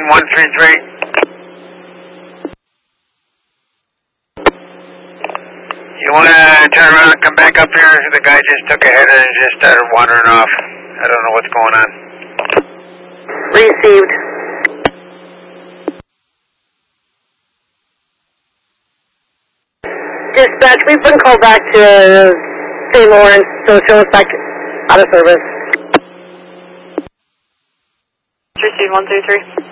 133. You want to turn around and come back up here? The guy just took a header and just started wandering off. I don't know what's going on. Received. Dispatch, we've been called back to St. Lawrence, so show us back out of service. Received 133.